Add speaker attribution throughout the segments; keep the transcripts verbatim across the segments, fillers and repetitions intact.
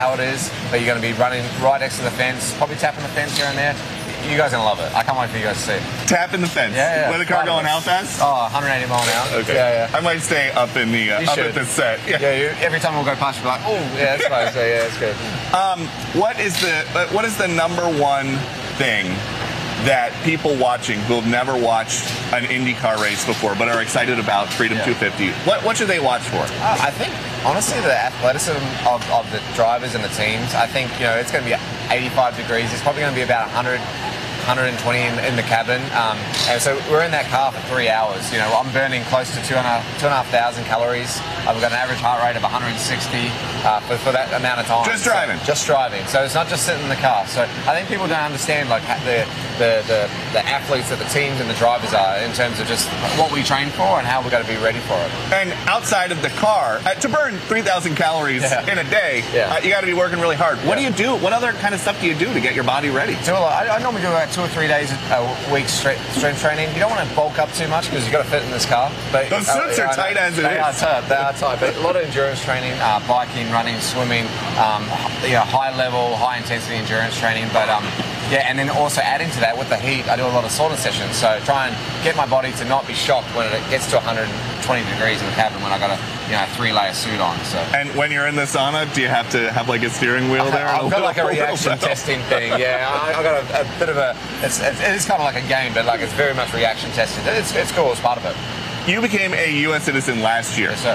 Speaker 1: how it is, but you're going to be running right next to the fence, probably tapping the fence here and there. You guys are going to love it. I can't wait for you guys to see it.
Speaker 2: Tapping the fence?
Speaker 1: Yeah, yeah.
Speaker 3: With the car going how fast?
Speaker 1: Oh, one hundred eighty mile an hour.
Speaker 3: Okay.
Speaker 1: Yeah, yeah.
Speaker 3: I might stay up in the uh, up at the set.
Speaker 1: Yeah, yeah you, every time we'll go past, you'll be like, oh, yeah, that's nice. Yeah, yeah, that's good.
Speaker 3: Um, what is the uh, what is the number one thing that people watching who have never watched an IndyCar race before but are excited about Freedom yeah. two fifty? What what should they watch for?
Speaker 1: Uh, I think honestly the athleticism of, of the drivers and the teams. I think you know it's going to be eighty-five degrees. It's probably going to be about one hundred. one hundred twenty in, in the cabin, um, and so we're in that car for three hours. You know, I'm burning close to two and a two and a half thousand calories. Uh, we've got an average heart rate of one hundred sixty uh, for, for that amount of time.
Speaker 3: Just driving.
Speaker 1: So, just driving. So it's not just sitting in the car. So I think people don't understand like the the the, the athletes that the teams and the drivers are in terms of just what we train for and how we've got to be ready for it.
Speaker 3: And outside of the car, uh, to burn three thousand calories yeah. in a day, yeah. uh, you got to be working really hard. What yeah. do you do? What other kind of stuff do you do to get your body ready?
Speaker 1: So I, I normally do about two or three days a week strength training. You don't want to bulk up too much because you've got to fit in this car. But
Speaker 3: those suits uh, are tight as it
Speaker 1: they
Speaker 3: is.
Speaker 1: Are tight, they are tight. But a lot of endurance training, uh, biking, running, swimming, um, you know, high level, high intensity endurance training. But um, yeah, and then also adding to that with the heat, I do a lot of sauna sessions. So try and get my body to not be shocked when it gets to one hundred twenty degrees in the cabin when I got a you know three layer suit on. So.
Speaker 3: And when you're in the sauna, do you have to have like a steering wheel there?
Speaker 1: I've got like a reaction testing thing. Yeah, I, I've got a, a bit of a. It's, it's, it is kind of like a game, but like it's very much reaction testing. It's it's cool. It's part of it.
Speaker 3: You became a U S citizen last year.
Speaker 1: Yes, sir.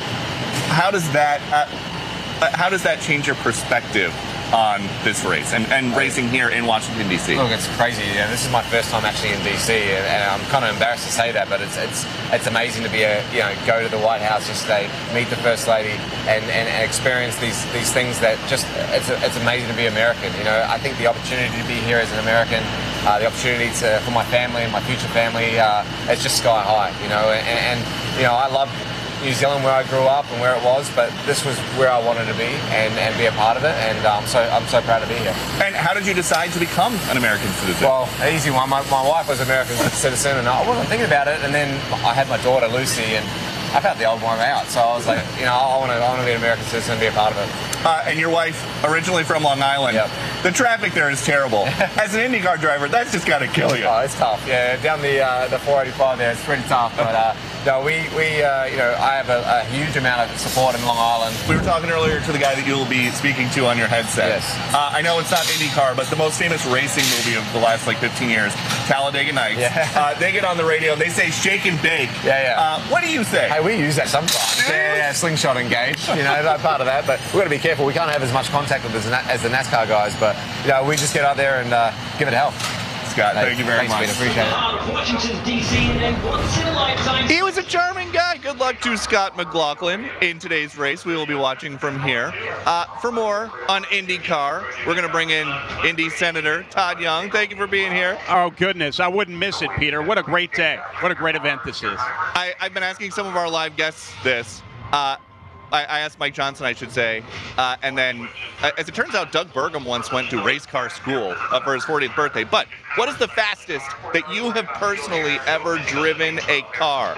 Speaker 3: How does that uh, how does that change your perspective on this race and, and racing here in Washington, D C?
Speaker 1: Look, it's crazy. You know, this is my first time actually in D C, and, and I'm kind of embarrassed to say that, but it's it's it's amazing to be a you know go to the White House yesterday, meet the First Lady, and, and, and experience these these things that just it's it's amazing to be American. You know, I think the opportunity to be here as an American, uh, the opportunity to for my family and my future family, uh, it's just sky high. You know, and, and you know I love New Zealand where I grew up and where it was, but this was where I wanted to be and, and be a part of it, and um, so I'm so proud to be here.
Speaker 3: And how did you decide to become an American citizen?
Speaker 1: Well, an easy one. My, my wife was an American citizen, and I wasn't thinking about it, and then I had my daughter, Lucy, and I found the old one out, so I was like, you know, I want to I want to be an American citizen and be a part of it.
Speaker 3: Uh, and your wife, originally from Long Island.
Speaker 1: Yep.
Speaker 3: The traffic there is terrible. As an IndyCar driver, that's just got to kill you.
Speaker 1: Oh, it's tough. Yeah, down the uh, the four eighty-five there, it's pretty tough. But uh, no, we we uh, you know I have a, a huge amount of support in Long Island.
Speaker 3: We were talking earlier to the guy that you'll be speaking to on your headset.
Speaker 1: Yes.
Speaker 3: Uh, I know it's not IndyCar, but the most famous racing movie of the last like fifteen years, Talladega Nights.
Speaker 1: Yeah.
Speaker 3: Uh, they get on the radio and they say "shake and bake."
Speaker 1: Yeah, yeah.
Speaker 3: Uh, what do you say?
Speaker 1: Hey, we use that sometimes. Yeah, yeah, slingshot engage. You know, that's part of that. But we've got to be careful. We can't have as much contact with as, as the NASCAR guys. But you know, we just get out there and uh, give it hell.
Speaker 3: Scott, thank you very
Speaker 1: Thanks,
Speaker 3: much.
Speaker 1: Peter, appreciate it.
Speaker 4: Washington, D C, and once in a lifetime.
Speaker 3: He was a charming guy. Good luck to Scott McLaughlin in today's race. We will be watching from here. Uh, for more on IndyCar, we're going to bring in Indy Senator Todd Young. Thank you for being here.
Speaker 5: Oh, goodness. I wouldn't miss it, Peter. What a great day. What a great event this is.
Speaker 3: I, I've been asking some of our live guests this. Uh, I, I asked Mike Johnson, I should say, uh, and then, uh, as it turns out, Doug Burgum once went to race car school uh, for his fortieth birthday. But what is the fastest that you have personally ever driven a car?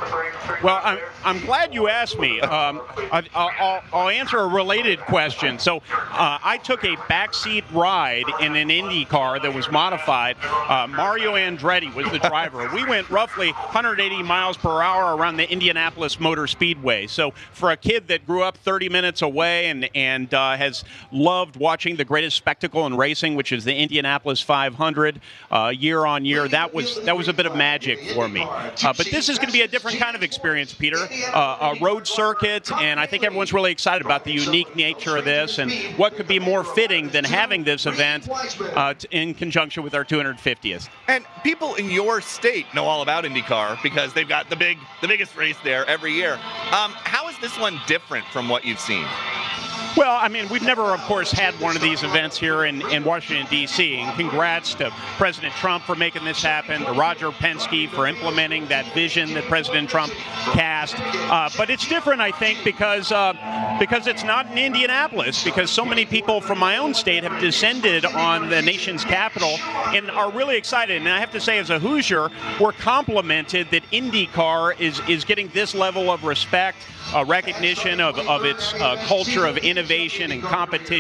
Speaker 5: Well, I'm, I'm glad you asked me. Um, I, I'll, I'll answer a related question. So uh, I took a backseat ride in an Indy car that was modified. Uh, Mario Andretti was the driver. We went roughly one hundred eighty miles per hour around the Indianapolis Motor Speedway. So for a kid that grew up thirty minutes away and, and uh, has loved watching the greatest spectacle in racing, which is the Indianapolis five hundred, uh, year on year, that was that was a bit of magic for me. Uh, but this is going to be a different kind of experience, Peter. Uh, a road circuit, and I think everyone's really excited about the unique nature of this, and what could be more fitting than having this event uh, in conjunction with our two hundred fiftieth.
Speaker 3: And people in your state know all about IndyCar because they've got the big, the biggest race there every year. Um, how is this one different from what you've seen?
Speaker 5: Well, I mean, we've never, of course, had one of these events here in, in Washington, D C, and congrats to President Trump for making this happen, to Roger Penske for implementing that vision that President Trump cast. Uh, but it's different, I think, because uh, because it's not in Indianapolis, because so many people from my own state have descended on the nation's capital and are really excited. And I have to say, as a Hoosier, we're complimented that IndyCar is, is getting this level of respect, uh, recognition of, of its uh, culture of innovation, innovation and competition.